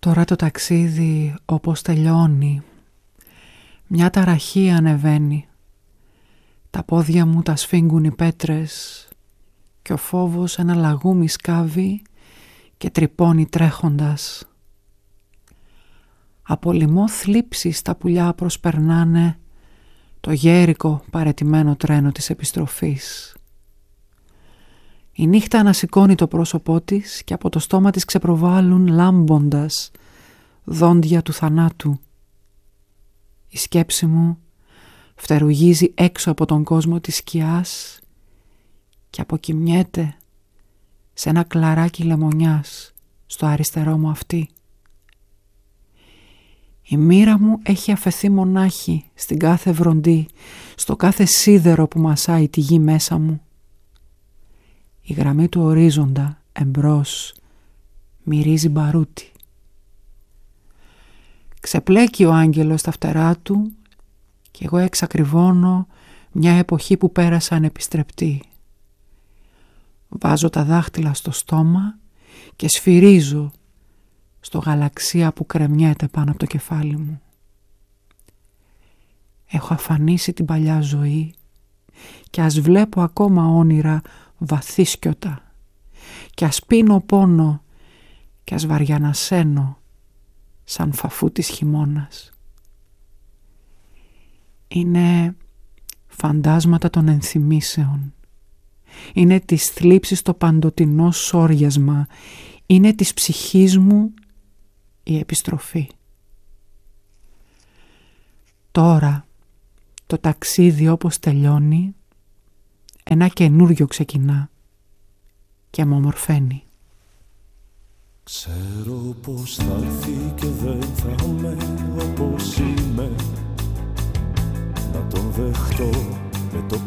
Τώρα το ταξίδι όπως τελειώνει, μια ταραχή ανεβαίνει. Τα πόδια μου τα σφίγγουν οι πέτρες και ο φόβος ένα λαγούμι σκάβει και τρυπώνει τρέχοντας. Από λοιμό θλίψης τα πουλιά προσπερνάνε το γέρικο παραιτημένο τρένο της επιστροφής. Η νύχτα ανασηκώνει το πρόσωπό της και από το στόμα της ξεπροβάλλουν λάμποντας δόντια του θανάτου. Η σκέψη μου φτερουγίζει έξω από τον κόσμο της σκιάς και αποκοιμιέται σε ένα κλαράκι λεμονιάς στο αριστερό μου αυτί. Η μοίρα μου έχει αφαιθεί μονάχη στην κάθε βροντή, στο κάθε σίδερο που μασάει τη γη μέσα μου. Η γραμμή του ορίζοντα εμπρός μυρίζει μπαρούτι. Ξεπλέκει ο άγγελος τα φτερά του και εγώ εξακριβώνω μια εποχή που πέρασα ανεπιστρεπτή. Βάζω τα δάχτυλα στο στόμα και σφυρίζω στο γαλαξία που κρεμιέται πάνω από το κεφάλι μου. Έχω αφανίσει την παλιά ζωή και ας βλέπω ακόμα όνειρα βαθύσκιωτα και ας πίνω πόνο και ας βαριανασένω σαν φαφούτης χειμώνας. Είναι φαντάσματα των ενθυμήσεων. Είναι της θλίψης το παντοτινό σόριασμα. Είναι της ψυχής μου η επιστροφή. Τώρα το ταξίδι όπως τελειώνει, ένα καινούριο ξεκινά και με ομορφαίνει. Ξέρω πως θα έρθει και δεν θα είμαι όπως είμαι. Να τον δεχτώ με το